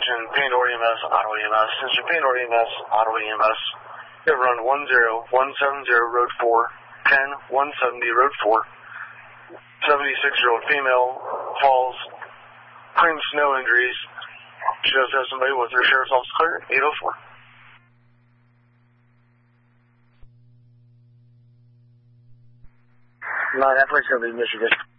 Attention, Pandora EMS, Ottawa EMS. Attention, Pandora EMS, Ottawa EMS. You have run 10170 Road 4, 10170 Road 4. 76-year-old female falls, claims no injuries. She does have somebody with her. Sheriff's Office clear, 804. 9 Halfway, it's going to be Michigan.